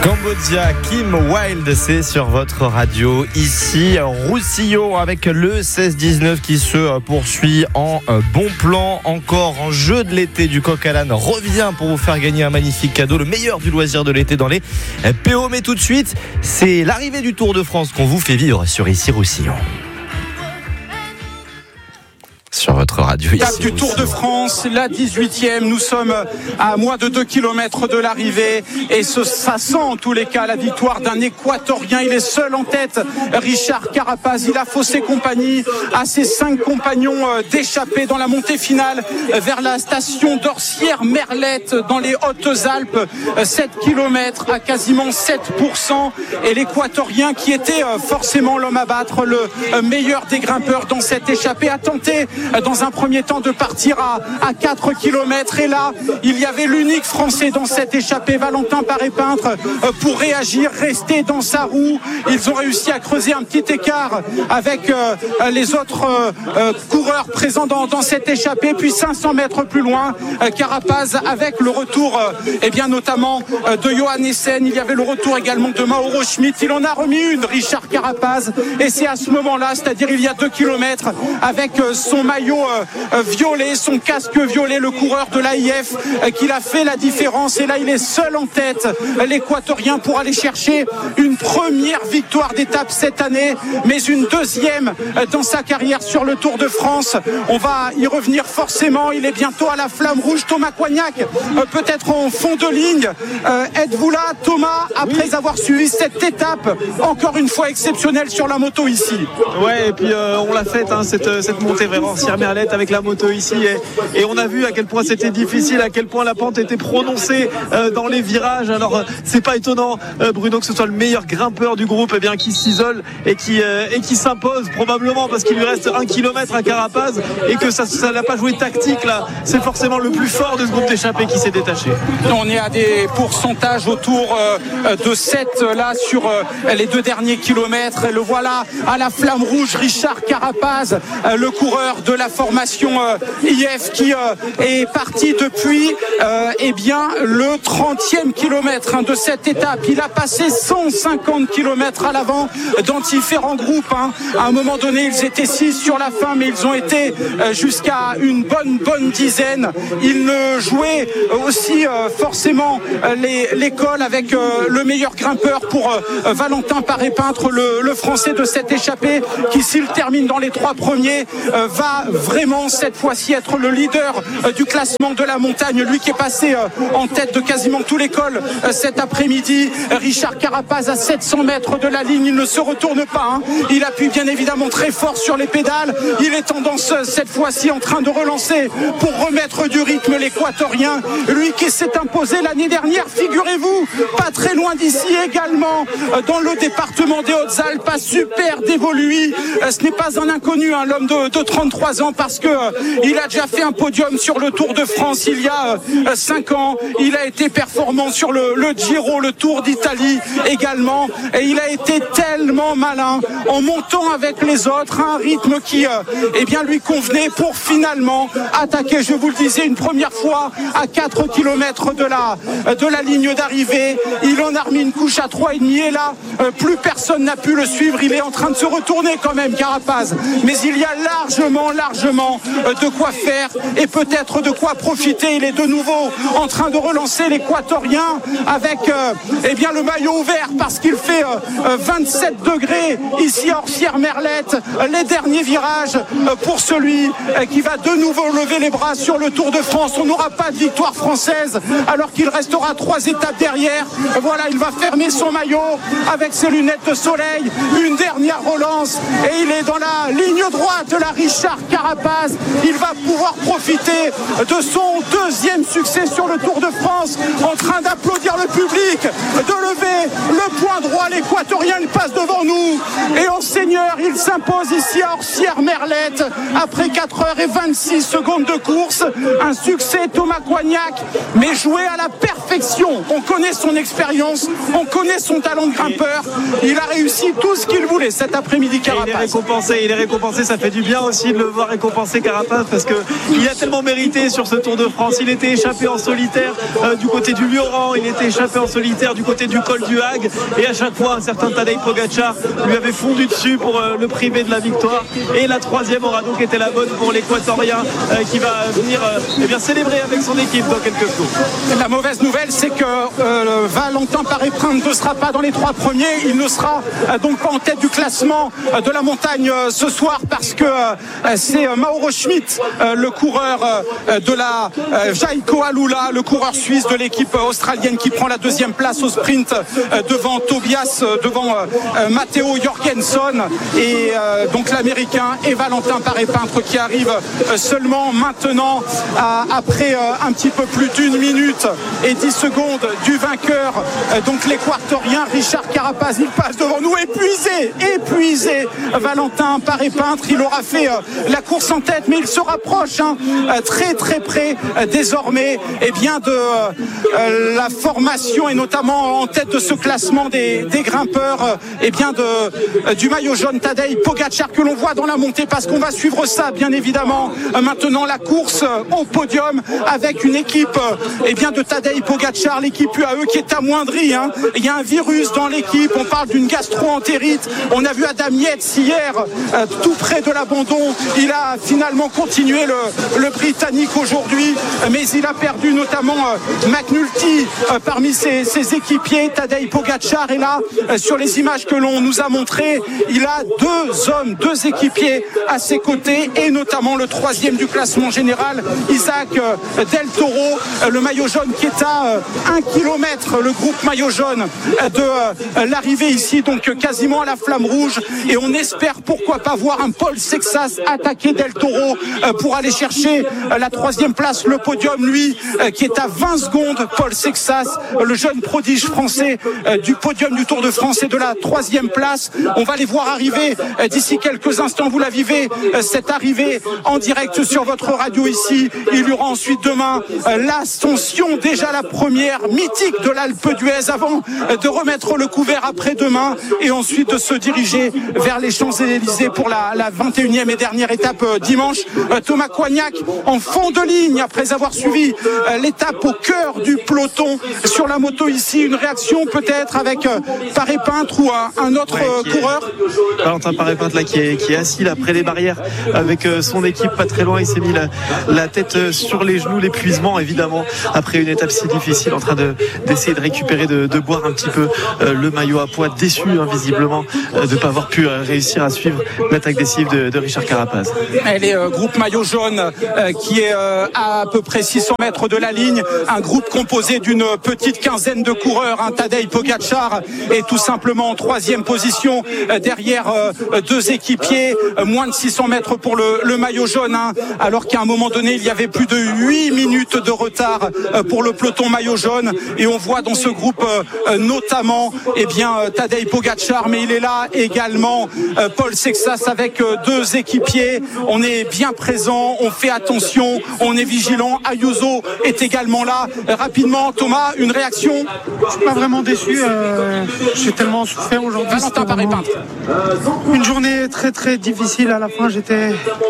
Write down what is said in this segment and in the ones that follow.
Cambodia, Kim Wilde, c'est sur votre radio. Ici, Roussillon avec le 16-19 qui se poursuit en bon plan. Encore en jeu de l'été du Coq à l'âne revient pour vous faire gagner un magnifique cadeau, le meilleur du loisir de l'été dans les PO. Mais tout de suite, c'est l'arrivée du Tour de France qu'on vous fait vivre sur Ici Roussillon. Sur votre radio Étape du Tour de France, la 18e. Nous sommes à moins de 2 km de l'arrivée et ça sent en tous les cas la victoire d'un Équatorien. Il est seul en tête, Richard Carapaz. Il a faussé compagnie à ses 5 compagnons d'échappée dans la montée finale vers la station d'Orsières-Merlette dans les Hautes-Alpes. 7 km à quasiment 7%. Et l'Équatorien, qui était forcément l'homme à battre, le meilleur des grimpeurs dans cette échappée, a tenté dans un premier temps de partir à 4 km. Et là, il y avait l'unique Français dans cette échappée, Valentin Paré-Peintre, pour réagir, rester dans sa roue. Ils ont réussi à creuser un petit écart avec les autres coureurs présents dans cette échappée. Puis 500 mètres plus loin, Carapaz, avec le retour notamment de Johan Essen. Il y avait le retour également de Mauro Schmitt. Il en a remis une, Richard Carapaz. Et c'est à ce moment-là, c'est-à-dire il y a 2 km, avec son maillot violet, son casque violet, le coureur de l'AIF, qu'il a fait la différence. Et là, il est seul en tête, l'Équatorien, pour aller chercher une première victoire d'étape cette année, mais une deuxième dans sa carrière sur le Tour de France. On va y revenir forcément. Il est bientôt à la flamme rouge. Thomas Coignac, peut-être en fond de ligne. Êtes-vous là, Thomas, après avoir suivi cette étape encore une fois exceptionnelle sur la moto ici? Ouais, et puis on l'a faite, cette montée vraiment Merlette avec la moto ici, et on a vu à quel point c'était difficile, à quel point la pente était prononcée dans les virages. Alors c'est pas étonnant, Bruno, que ce soit le meilleur grimpeur du groupe qui s'isole et qui s'impose, probablement parce qu'il lui reste 1 km à Carapaz et que ça n'a pas joué tactique là. C'est forcément le plus fort de ce groupe d'échappés qui s'est détaché. On est à des pourcentages autour de 7 là sur les 2 derniers kilomètres, et le voilà à la flamme rouge, Richard Carapaz, le coureur de la formation IF, qui est parti depuis le 30e kilomètre de cette étape. Il a passé 150 km à l'avant dans différents groupes. À un moment donné, ils étaient 6 sur la fin, mais ils ont été jusqu'à une bonne dizaine. Il jouait aussi forcément l'école avec le meilleur grimpeur pour Valentin Paré-Peintre, le Français de cette échappée, qui, s'il termine dans les 3 premiers, va vraiment cette fois-ci être le leader du classement de la montagne, lui qui est passé en tête de quasiment tous les cols cet après-midi. Richard Carapaz à 700 mètres de la ligne, il ne se retourne pas, il appuie bien évidemment très fort sur les pédales. Il est tendance cette fois-ci en train de relancer pour remettre du rythme l'Équatorien, lui qui s'est imposé l'année dernière, figurez-vous, pas très loin d'ici également, dans le département des Hautes-Alpes, à Super Dévoluy. Ce n'est pas un inconnu, l'homme de 33 ans, parce que il a déjà fait un podium sur le Tour de France il y a 5 ans. Il a été performant sur le Giro, le Tour d'Italie également, et il a été tellement malin en montant avec les autres à un rythme qui lui convenait, pour finalement attaquer, je vous le disais, une première fois à 4 km de la ligne d'arrivée. Il en a remis une couche à 3,5, et là plus personne n'a pu le suivre. Il est en train de se retourner quand même, Carapaz, mais il y a largement de quoi faire et peut-être de quoi profiter. Il est de nouveau en train de relancer l'Équatorien avec le maillot ouvert, parce qu'il fait 27 degrés ici à Orsières-Merlette. Les derniers virages pour celui qui va de nouveau lever les bras sur le Tour de France. On n'aura pas de victoire française alors qu'il restera 3 étapes derrière. Voilà, il va fermer son maillot avec ses lunettes de soleil. Une dernière relance et il est dans la ligne droite de la Richard Carapaz. Il va pouvoir profiter de son 2e succès sur le Tour de France, en train d'applaudir le public, de lever le point droit. L'Équatorien, il passe devant nous et en seigneur, il s'impose ici à Orsières-Merlette après 4h26 de course. Un succès, Thomas Coignac, mais joué à la perfection. On connaît son expérience, on connaît son talent de grimpeur. Il a réussi tout ce qu'il voulait cet après-midi, Carapaz. Il est récompensé, ça fait du bien aussi de le voir va récompenser Carapaz parce qu'il a tellement mérité sur ce Tour de France. Il était échappé en solitaire du côté du Lioran, il était échappé en solitaire du côté du col du Hague, et à chaque fois un certain Tadej Pogačar lui avait fondu dessus pour le priver de la victoire. Et la troisième aura donc été la bonne pour l'Équatorien qui va venir célébrer avec son équipe dans quelques jours. La mauvaise nouvelle, c'est que Valentin Paré-Prince ne sera pas dans les 3 premiers. Il ne sera donc pas en tête du classement de la montagne ce soir parce que c'est Mauro Schmidt, le coureur de la Jaiko Alula, le coureur suisse de l'équipe australienne, qui prend la 2e place au sprint devant Matteo Jorgensen et donc l'Américain, et Valentin Paré-Prince qui arrive seulement maintenant après un petit peu plus d'1 minute et 10 secondes du vainqueur, donc l'Équatorien Richard Carapaz. Il passe devant nous, épuisé Valentin Paré-Prince. Il aura fait la course en tête, mais il se rapproche très très près désormais de la formation, et notamment en tête de ce classement des grimpeurs du maillot jaune, Tadej Pogačar, que l'on voit dans la montée, parce qu'on va suivre ça bien évidemment maintenant, la course au podium avec une équipe de Tadej Pogačar, l'équipe UAE qui est amoindrie. Il y a un virus dans l'équipe, on parle d'une gastro-entérite. On a vu Adam Yates hier tout près de l'abandon. Il a finalement continué le Britannique aujourd'hui, mais il a perdu notamment McNulty parmi ses équipiers. Tadej Pogačar est là sur les images que l'on nous a montrées. Il a 2 équipiers à ses côtés, et notamment le 3e du classement général, Isaac Del Toro, le maillot jaune, qui est à 1 kilomètre, le groupe maillot jaune, de l'arrivée ici, donc quasiment à la flamme rouge. Et on espère pourquoi pas voir un Paul Sexas attaquer Del Toro pour aller chercher la 3e place, le podium, lui qui est à 20 secondes. Paul Sexas, le jeune prodige français du podium du Tour de France et de la 3e place. On va les voir arriver d'ici quelques instants. Vous la vivez, cette arrivée en direct sur votre radio ici. Il y aura ensuite demain l'ascension, déjà la première mythique de l'Alpe d'Huez, avant de remettre le couvert après-demain, et ensuite de se diriger vers les Champs-Élysées pour la 21e et dernière étape dimanche. Thomas Coignac en fond de ligne après avoir suivi l'étape au cœur du peloton sur la moto ici. Une réaction peut-être avec Paré-Prince ou un autre coureur. Valentin Paré-Prince là qui est assis là près des barrières avec son équipe pas très loin. Il s'est mis la tête sur les genoux, l'épuisement évidemment après une étape si difficile, en train d'essayer de récupérer, de boire un petit peu le maillot à poids, déçu visiblement de ne pas avoir pu réussir à suivre l'attaque décisive de Richard Carapaz. Elle est groupe maillot jaune qui est à peu près 600 mètres de la ligne, un groupe composé d'une petite quinzaine de coureurs. Tadej Pogačar est tout simplement en 3e position derrière 2 équipiers, moins de 600 mètres pour le maillot jaune, alors qu'à un moment donné il y avait plus de 8 minutes de retard pour le peloton maillot jaune. Et on voit dans ce groupe notamment Tadej Pogačar, mais il est là également Paul Sexas avec 2 équipiers. On est bien présent, on fait attention, on est vigilant. Ayuso est également là. Rapidement, Thomas, une réaction? Je suis pas vraiment déçu, j'ai tellement souffert aujourd'hui. Valentin Paré-Prince. Une journée très très difficile à la fin, j'étais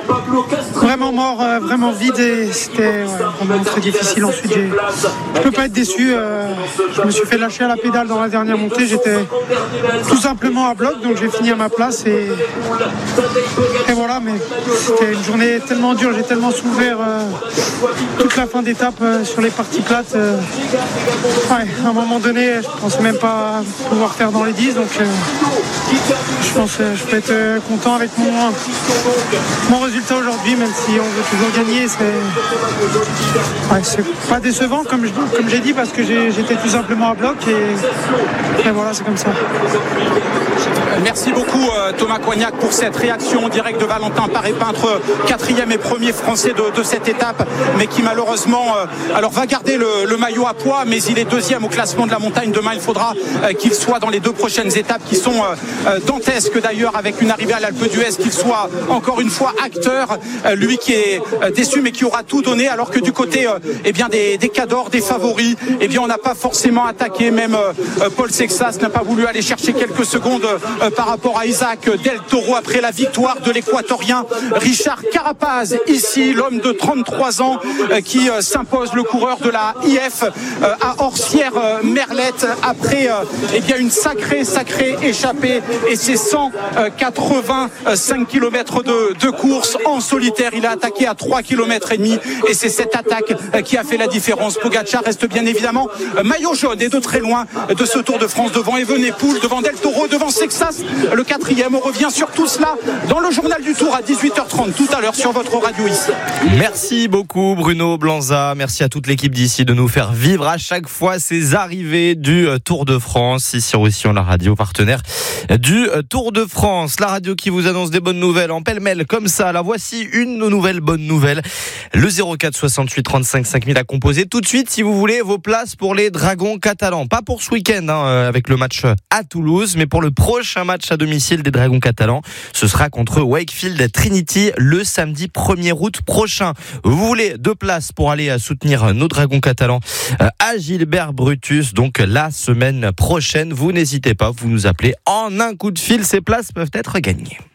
vraiment mort, vraiment vide, et c'était vraiment très difficile. Ensuite je peux pas être déçu, je me suis fait lâcher à la pédale dans la dernière montée, j'étais tout simplement à bloc, donc j'ai fini à ma place, et voilà. Mais c'était une journée tellement dure, j'ai tellement souffert toute la fin d'étape sur les parties plates. À un moment donné, je pensais même pas pouvoir faire dans les 10, donc je pense que je peux être content avec mon résultat aujourd'hui, même si on veut toujours gagner. C'est pas décevant comme j'ai dit, parce que j'étais tout simplement à bloc, et voilà, c'est comme ça. Merci beaucoup Thomas Coignac pour cette réaction en direct de Valentin Paré-Prince, 4e et 1er français de cette étape, mais qui malheureusement va garder le maillot à poids, mais il est 2e au classement de la montagne. Demain il faudra qu'il soit dans les 2 prochaines étapes, qui sont dantesques d'ailleurs, avec une arrivée à l'Alpe d'Huez, qu'il soit encore une fois acteur, lui qui est déçu mais qui aura tout donné, alors que du côté des cadors, des favoris, on n'a pas forcément attaqué. Même Paul Sexas n'a pas voulu aller chercher quelques secondes par rapport à Isaac Del Toro après la victoire de l'Équatorien Richard Carapaz, ici l'homme de 33 ans qui s'impose, le coureur de la IF à Orsières-Merlette après une sacrée échappée, et c'est 185 km de course en solitaire. Il a attaqué à 3 km et demi, et c'est cette attaque qui a fait la différence. Pogacar reste bien évidemment maillot jaune et de très loin de ce Tour de France, devant Evenepoel, devant Del Toro, devant Sexas, le 4e. On revient sur tout cela dans le journal du Tour à 18h30 tout à l'heure sur votre radio ici. Merci beaucoup Bruno Blanza, merci à toute l'équipe d'ici de nous faire vivre à chaque fois ces arrivées du Tour de France. Ici Roussillon, la radio partenaire du Tour de France, la radio qui vous annonce des bonnes nouvelles en pêle-mêle comme ça. Là, voici une nouvelle bonne nouvelle. Le 04 68 35 5000 a composé tout de suite si vous voulez vos places pour les Dragons catalans. Pas pour ce week-end avec le match à Toulouse, mais pour le prochain match à domicile des Dragons catalans. Ce sera contre Wakefield Trinity le samedi 1er août prochain. Vous voulez 2 places pour aller soutenir nos Dragons catalans à Gilbert Brutus, donc la semaine prochaine. Vous n'hésitez pas, vous nous appelez en un coup de fil. Ces places peuvent être gagnées.